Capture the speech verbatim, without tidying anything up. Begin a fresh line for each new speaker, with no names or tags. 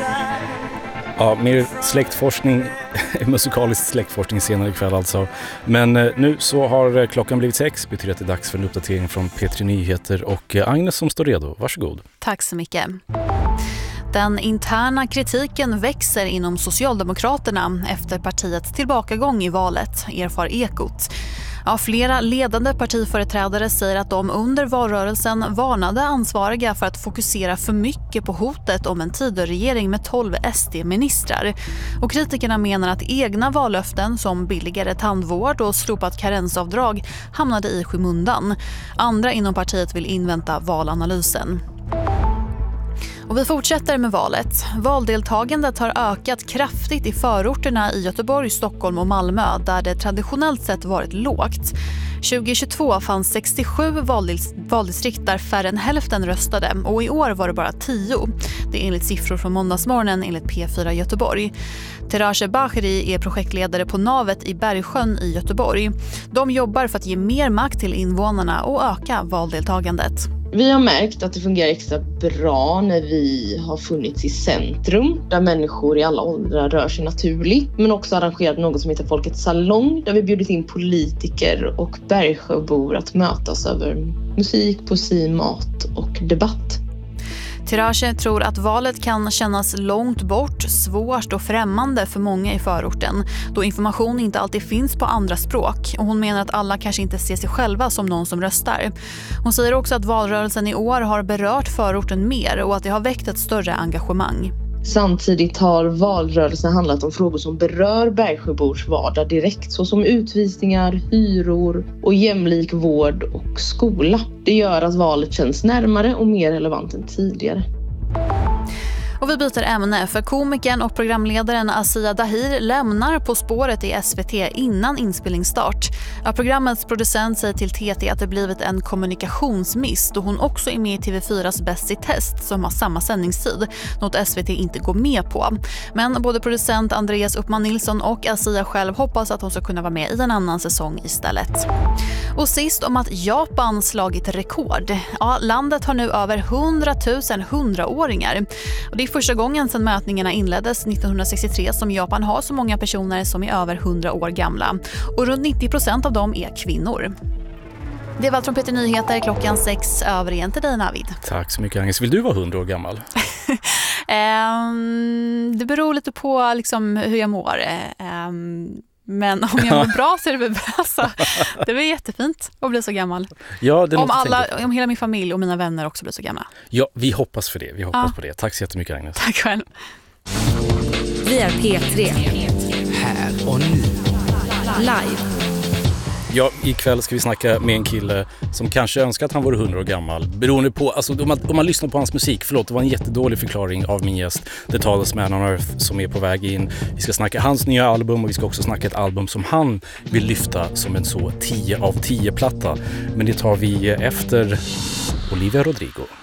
Ja, mer släktforskning, musikalisk släktforskning senare ikväll alltså. Men eh, nu så har eh, klockan blivit sex, betyder att det är dags för en uppdatering från P tre Nyheter och eh, Agnes som står redo. Varsågod.
Tack så mycket. Den interna kritiken växer inom Socialdemokraterna efter partiets tillbakagång i valet, erfar Ekot. Ja, flera ledande partiföreträdare säger att de under valrörelsen varnade ansvariga för att fokusera för mycket på hotet om en Tidöregering med tolv S D-ministrar. Och kritikerna menar att egna vallöften som billigare tandvård och slopat karensavdrag hamnade i skymundan. Andra inom partiet vill invänta valanalysen. Och vi fortsätter med valet. Valdeltagandet har ökat kraftigt i förorterna i Göteborg, Stockholm och Malmö där det traditionellt sett varit lågt. tjugohundratjugotvå fanns sextiosju valdistrikt där färre än hälften röstade och i år var det bara tio. Det är enligt siffror från måndagsmorgonen enligt P fyra Göteborg. Terage Bacheri är projektledare på Navet i Bergsjön i Göteborg. De jobbar för att ge mer makt till invånarna och öka valdeltagandet.
Vi har märkt att det fungerar extra bra när vi har funnits i centrum där människor i alla åldrar rör sig naturligt. Men också arrangerat något som heter Folkets salong där vi bjudit in politiker och Bergsjöbor att mötas över musik, poesi, mat och debatt.
Terage tror att valet kan kännas långt bort, svårt och främmande för många i förorten då information inte alltid finns på andra språk och hon menar att alla kanske inte ser sig själva som någon som röstar. Hon säger också att valrörelsen i år har berört förorten mer och att det har väckt ett större engagemang.
Samtidigt har valrörelsen handlat om frågor som berör Bergsjöbors vardag direkt såsom utvisningar, hyror och jämlik vård och skola. Det gör att valet känns närmare och mer relevant än tidigare.
Och vi byter ämne för komikern och programledaren Asia Dahir lämnar På spåret i S V T innan inspelningsstart. Ja, programmets producent säger till T T att det blivit en kommunikationsmiss då hon också är med i T V fyras Bäst i test som har samma sändningstid, något S V T inte går med på. Men både producent Andreas Uppman Nilsson och Asia själv hoppas att hon ska kunna vara med i en annan säsong istället. Och sist om att Japan slagit rekord. Ja, landet har nu över hundratusen hundraåringar. Och det är första gången sedan mätningarna inleddes nittonhundrasextiotre som Japan har så många personer som är över hundra år gamla. Och runt nittio procent av dem är kvinnor. Det var allt från P tre Nyheter klockan sex över igen till dig, Navid.
Tack så mycket, Agnes. Vill du vara hundra år gammal?
um, det beror lite på liksom, hur jag mår. Um, Men om jag mår bra så är det väl bra. Så det var jättefint att bli så gammal.
Ja, det
om, alla, om hela min familj och mina vänner också blir så gamla.
Ja, vi hoppas för det. Vi hoppas
ja.
på det. Tack så jättemycket, Agnes.
Tack själv.
Vi är P tre.
Här och nu.
Live.
Ja, ikväll ska vi snacka med en kille som kanske önskar att han var hundra år gammal. Beroende på, alltså om man, om man lyssnar på hans musik, förlåt, det var en jättedålig förklaring av min gäst, The Tallest Man on Earth, som är på väg in. Vi ska snacka hans nya album och vi ska också snacka ett album som han vill lyfta som en så tio av tio platta. Men det tar vi efter Olivia Rodrigo.